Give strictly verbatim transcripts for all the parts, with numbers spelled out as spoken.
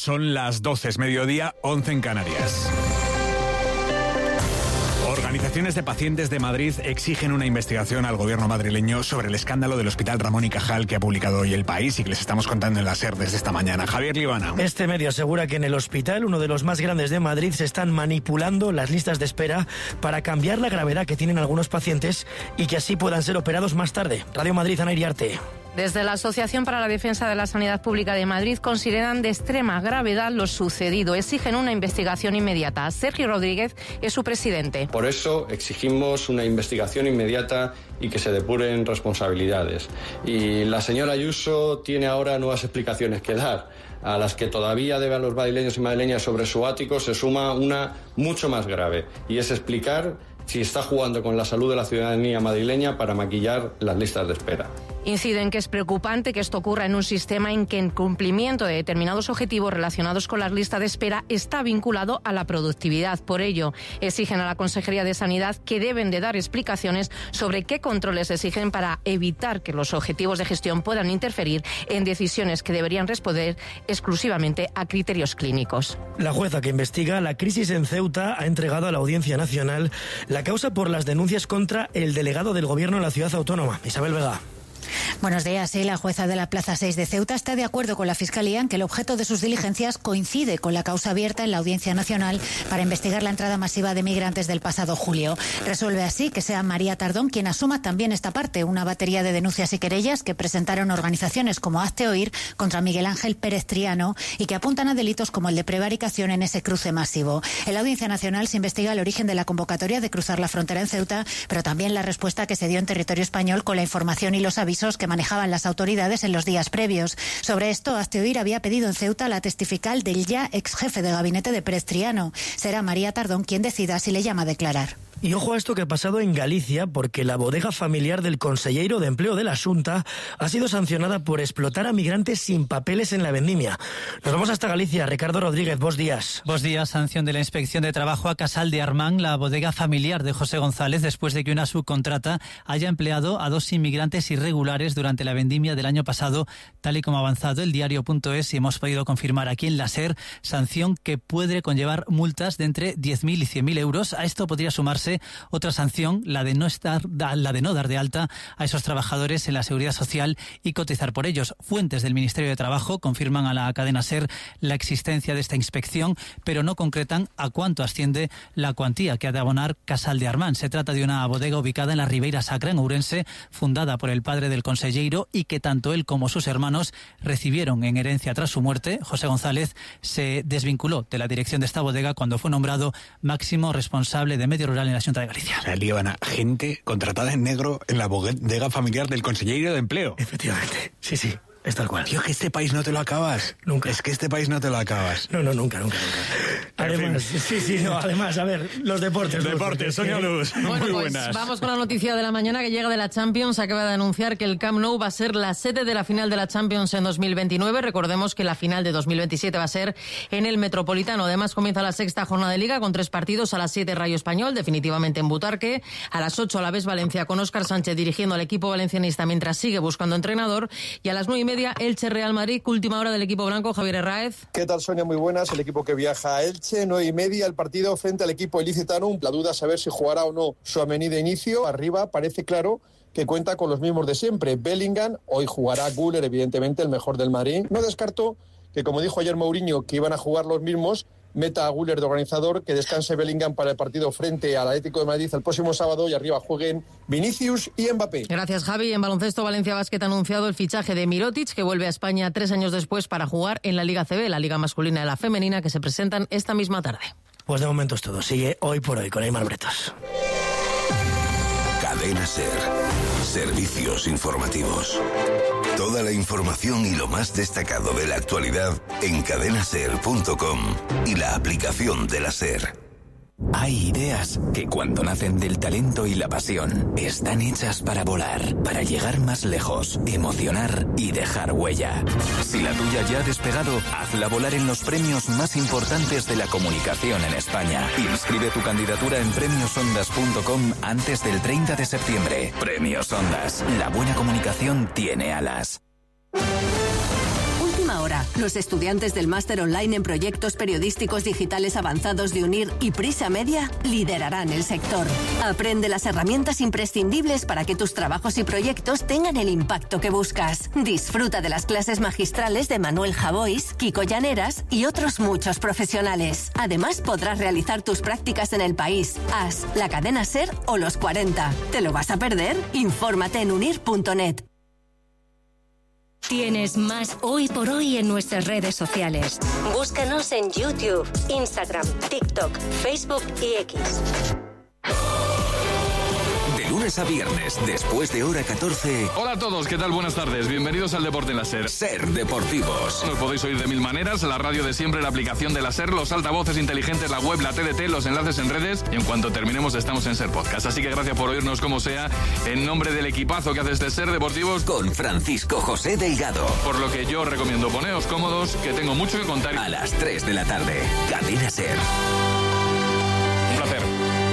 son las doce, es mediodía, once en Canarias. Organizaciones de pacientes de Madrid exigen una investigación al gobierno madrileño sobre el escándalo del Hospital Ramón y Cajal que ha publicado hoy El País y que les estamos contando en la SER desde esta mañana. Javier Libana. Este medio asegura que en el hospital, uno de los más grandes de Madrid, se están manipulando las listas de espera para cambiar la gravedad que tienen algunos pacientes y que así puedan ser operados más tarde. Radio Madrid, Ana Iriarte. Desde la Asociación para la Defensa de la Sanidad Pública de Madrid consideran de extrema gravedad lo sucedido. Exigen una investigación inmediata. Sergio Rodríguez es su presidente. Por eso exigimos una investigación inmediata y que se depuren responsabilidades. Y la señora Ayuso tiene ahora nuevas explicaciones que dar. A las que todavía debe a los madrileños y madrileñas sobre su ático se suma una mucho más grave, y es explicar si está jugando con la salud de la ciudadanía madrileña para maquillar las listas de espera. Inciden que es preocupante que esto ocurra en un sistema en que el cumplimiento de determinados objetivos relacionados con las listas de espera está vinculado a la productividad. Por ello, exigen a la Consejería de Sanidad que deben de dar explicaciones sobre qué controles exigen para evitar que los objetivos de gestión puedan interferir en decisiones que deberían responder exclusivamente a criterios clínicos. La jueza que investiga la crisis en Ceuta ha entregado a la Audiencia Nacional la causa por las denuncias contra el delegado del Gobierno en la ciudad autónoma, Isabel Vega. Buenos días. Sí, la jueza de la Plaza seis de Ceuta está de acuerdo con la Fiscalía en que el objeto de sus diligencias coincide con la causa abierta en la Audiencia Nacional para investigar la entrada masiva de migrantes del pasado julio. Resuelve así que sea María Tardón quien asuma también esta parte, una batería de denuncias y querellas que presentaron organizaciones como Hazte Oír contra Miguel Ángel Pérez Triano y que apuntan a delitos como el de prevaricación en ese cruce masivo. En la Audiencia Nacional se investiga el origen de la convocatoria de cruzar la frontera en Ceuta, pero también la respuesta que se dio en territorio español con la información y los avisos que manejaban las autoridades en los días previos. Sobre esto, Hazte Oír había pedido en Ceuta la testifical del ya ex jefe de gabinete de Pérez Triano. Será María Tardón quien decida si le llama a declarar. Y ojo a esto que ha pasado en Galicia, porque la bodega familiar del conselleiro de Empleo de la Xunta ha sido sancionada por explotar a migrantes sin papeles en la vendimia. Nos vamos hasta Galicia. Ricardo Rodríguez, buenos días. Buenos días. Sanción de la Inspección de Trabajo a Casal de Armán, la bodega familiar de José González, después de que una subcontrata haya empleado a dos inmigrantes irregulares durante la vendimia del año pasado, tal y como ha avanzado el diario punto es y hemos podido confirmar aquí en la SER, sanción que puede conllevar multas de entre diez mil y cien mil euros. A esto podría sumarse otra sanción, la de no estar, la de no dar de alta a esos trabajadores en la Seguridad Social y cotizar por ellos. Fuentes del Ministerio de Trabajo confirman a la cadena SER la existencia de esta inspección, pero no concretan a cuánto asciende la cuantía que ha de abonar Casal de Armán. Se trata de una bodega ubicada en la Ribeira Sacra, en Ourense, fundada por el padre del conselleiro y que tanto él como sus hermanos recibieron en herencia tras su muerte. José González se desvinculó de la dirección de esta bodega cuando fue nombrado máximo responsable de medio rural en la Xunta de Galicia. O sea, llevan a gente contratada en negro en la bodega familiar del conselleiro de Empleo. Efectivamente, sí, sí. Es tal cual. Tío, que este país no te lo acabas. Nunca. Es que este país no te lo acabas. No, no, nunca, nunca, nunca. Además, sí, sí, no, además, a ver, los deportes. Los deportes, Sonia Luz. Bueno, muy pues buenas. Vamos con la noticia de la mañana que llega de la Champions. Acaba de anunciar que el Camp Nou va a ser la sede de la final de la Champions en dos mil veintinueve. Recordemos que la final de dos mil veintisiete va a ser en el Metropolitano. Además, comienza la sexta jornada de Liga con tres partidos. A las siete, Rayo Español, definitivamente en Butarque. A las ocho, a la vez Valencia con Óscar Sánchez dirigiendo al equipo valencianista mientras sigue buscando entrenador. Y a las nueve y media, Elche Real Madrid, última hora del equipo blanco, Javier Herráez. ¿Qué tal, Sonia? Muy buenas. El equipo que viaja a Elche, nueve y media, el partido frente al equipo ilicitano. La duda es saber si jugará o no Tchouaméni de inicio. Arriba parece claro que cuenta con los mismos de siempre. Bellingham, hoy jugará Güler, evidentemente el mejor del Madrid. No descarto que, como dijo ayer Mourinho, que iban a jugar los mismos, meta a Güler de organizador, que descanse Bellingham para el partido frente al Atlético de Madrid el próximo sábado y arriba jueguen Vinicius y Mbappé. Gracias, Javi. En baloncesto, Valencia Basket ha anunciado el fichaje de Mirotic, que vuelve a España tres años después para jugar en la Liga C B, la Liga Masculina y la Femenina, que se presentan esta misma tarde. Pues de momento es todo. Sigue Hoy por Hoy con Aymar Bretos. Cadena SER. Servicios informativos. Toda la información y lo más destacado de la actualidad en cadena ser punto com y la aplicación de la SER. Hay ideas que cuando nacen del talento y la pasión están hechas para volar, para llegar más lejos, emocionar y dejar huella. Si la tuya ya ha despegado, hazla volar en los premios más importantes de la comunicación en España. Inscribe tu candidatura en premios ondas punto com antes del treinta de septiembre. Premios Ondas. La buena comunicación tiene alas. Última hora. Ahora, los estudiantes del máster online en proyectos periodísticos digitales avanzados de UNIR y Prisa Media liderarán el sector. Aprende las herramientas imprescindibles para que tus trabajos y proyectos tengan el impacto que buscas. Disfruta de las clases magistrales de Manuel Javois, Kiko Llaneras y otros muchos profesionales. Además, podrás realizar tus prácticas en el país, A S, la cadena SER o los cuarenta. ¿Te lo vas a perder? Infórmate en unir punto net. Tienes más Hoy por Hoy en nuestras redes sociales. Búscanos en YouTube, Instagram, TikTok, Facebook y X. De lunes a viernes, después de hora catorce. Hola a todos, ¿qué tal? Buenas tardes. Bienvenidos al Deporte en la SER. SER Deportivos. Nos podéis oír de mil maneras, la radio de siempre, la aplicación de la SER, los altavoces inteligentes, la web, la T D T, los enlaces en redes, y en cuanto terminemos estamos en SER Podcast. Así que gracias por oírnos como sea, en nombre del equipazo que hace este SER Deportivos. Con Francisco José Delgado. Por lo que yo recomiendo, poneos cómodos, que tengo mucho que contar. A las tres de la tarde, Cadena SER. Un placer.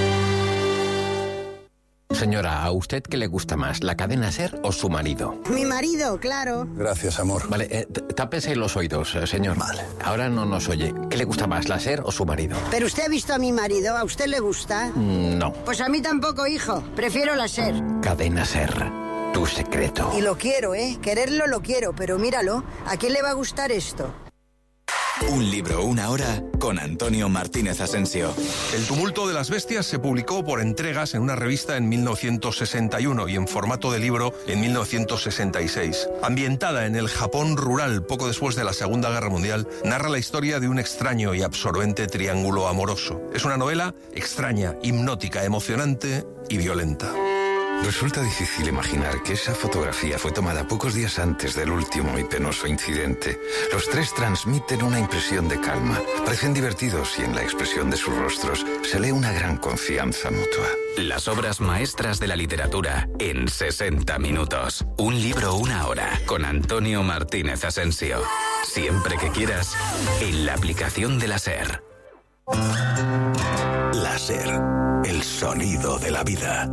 Señora, ¿a usted qué le gusta más, la cadena SER o su marido? Mi marido, claro. Gracias, amor. Vale, eh, tápese los oídos, eh, señor. Vale. Ahora no nos oye. ¿Qué le gusta más, la SER o su marido? ¿Pero usted ha visto a mi marido? ¿A usted le gusta? Mm, no. Pues a mí tampoco, hijo. Prefiero la SER. Cadena SER, tu secreto. Y lo quiero, ¿eh? Quererlo lo quiero, pero míralo. ¿A quién le va a gustar esto? Un libro, una hora, con Antonio Martínez Asensio. El tumulto de las bestias se publicó por entregas en una revista en mil novecientos sesenta y uno y en formato de libro en mil novecientos sesenta y seis. Ambientada en el Japón rural poco después de la Segunda Guerra Mundial, narra la historia de un extraño y absorbente triángulo amoroso. Es una novela extraña, hipnótica, emocionante y violenta. Resulta difícil imaginar que esa fotografía fue tomada pocos días antes del último y penoso incidente. Los tres transmiten una impresión de calma, parecen divertidos y en la expresión de sus rostros se lee una gran confianza mutua. Las obras maestras de la literatura en sesenta minutos. Un libro, una hora, con Antonio Martínez Asensio. Siempre que quieras, en la aplicación de la SER. La SER, el sonido de la vida.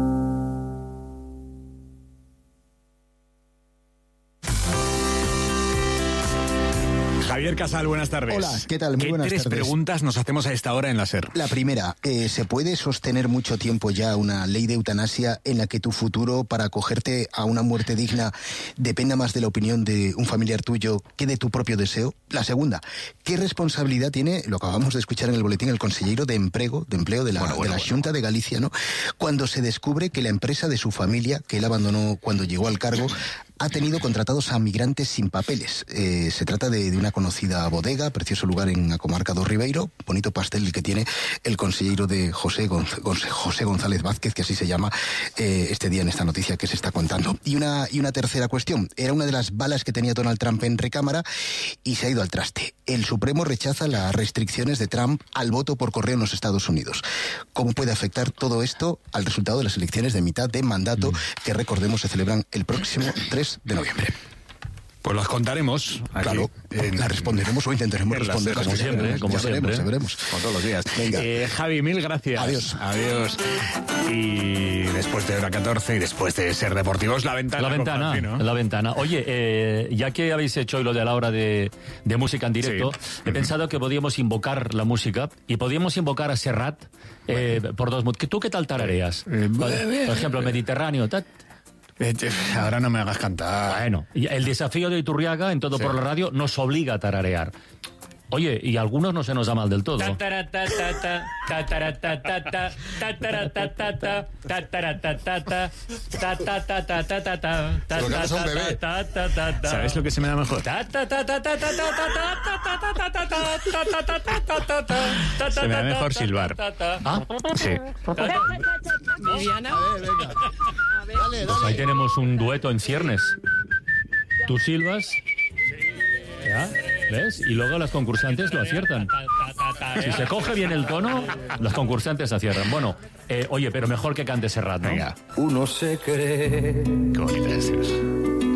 Javier Casal, buenas tardes. Hola, ¿qué tal? Muy ¿Qué buenas tres tardes. preguntas nos hacemos a esta hora en la SER? La primera, eh, ¿se puede sostener mucho tiempo ya una ley de eutanasia en la que tu futuro para acogerte a una muerte digna dependa más de la opinión de un familiar tuyo que de tu propio deseo? La segunda, ¿qué responsabilidad tiene, lo acabamos de escuchar en el boletín, el consejero de empleo de, empleo de la, bueno, bueno, de la bueno. Xunta de Galicia, ¿no? Cuando se descubre que la empresa de su familia, que él abandonó cuando llegó al cargo, ha tenido contratados a migrantes sin papeles. Eh, se trata de, de una conocida bodega, precioso lugar en la comarca do Ribeiro, bonito pastel el que tiene el consejero de José, Gonz, José González Vázquez, que así se llama eh, este día en esta noticia que se está contando. Y una, y una tercera cuestión, era una de las balas que tenía Donald Trump en recámara y se ha ido al traste. El Supremo rechaza las restricciones de Trump al voto por correo en los Estados Unidos. ¿Cómo puede afectar todo esto al resultado de las elecciones de mitad de mandato que, recordemos, se celebran el próximo tres de noviembre? Pues las contaremos. Aquí, claro, en, las responderemos o intentaremos responder. Como siempre, ¿eh? como ya siempre. Veremos, ya veremos. Como todos los días. Venga. Eh, Javi, mil gracias. Adiós. Adiós. Y después de hora catorce y después de Ser Deportivos, la ventana. La ventana, Franci, ¿no? la ventana. Oye, eh, ya que habéis hecho hoy lo de la hora de, de música en directo, sí. he uh-huh. pensado que podíamos invocar la música y podíamos invocar a Serrat eh, bueno. por dos motivos. ¿Tú qué tal tarareas? Eh, por ejemplo, Mediterráneo, tal. Ahora no me hagas cantar. Bueno, el desafío de Iturriaga en Todo sí. por la Radio nos obliga a tararear. Oye, y a algunos no se nos da mal del todo. ¿Sabes lo que se me da mejor? Se me da mejor silbar. ¿Ah? Sí. Viviana. A ver, venga. Dale, dale. Pues ahí tenemos un dueto en ciernes. Tú silbas. ¿Ya? ¿Ves? Y luego las concursantes lo aciertan. Si se coge bien el tono, los concursantes aciertan. Bueno, eh, oye, pero mejor que cante Serrat, ¿no? Venga. Uno se cree. Qué bonita es eso.